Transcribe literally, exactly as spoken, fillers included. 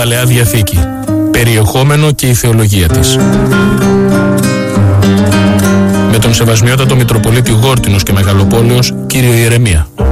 Παλαιά Διαθήκη. Περιεχόμενο και η θεολογία της. Με τον Σεβασμιότατο Μητροπολίτη Γόρτινος και Μεγαλοπόλεως, κύριο Ιερεμία.